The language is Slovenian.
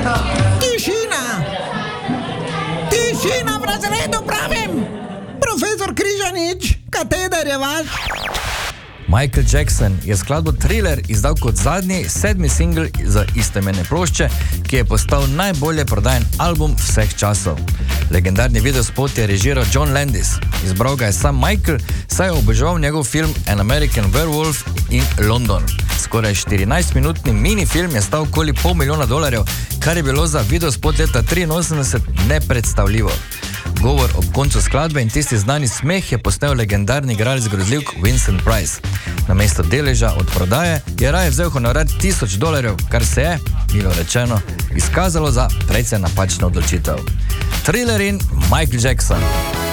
Tišina v razredu, pravim! Profesor Križanič, kateder je vaš? Michael Jackson je skladbo Thriller izdal kot zadnji 7. singl za istoimene plošče, ki je postal najbolje prodajen album vseh časov. Legendarni videospot je režiral John Landis. Izbral ga je sam Michael, saj je oboževal njegov film An American Werewolf in London. Skoraj 14-minutni minifilm je stal okoli $500 000, kar je bilo za videospot leta 1983 nepredstavljivo. Govor ob koncu skladbe in tisti znani smeh je posnel legendarni igralec grozljivk Vincent Price. Namesto deleža od prodaje je raje vzel honorar $1000, kar se je, milo rečeno, izkazalo za precej napačno odločitev. Thriller in Michael Jackson.